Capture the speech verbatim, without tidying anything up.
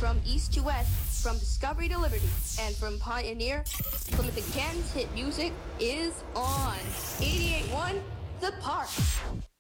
From east to west, from Discovery to Liberty, and from Pioneer, Plymouth Again's hit music is on. eighty-eight point one, The Park.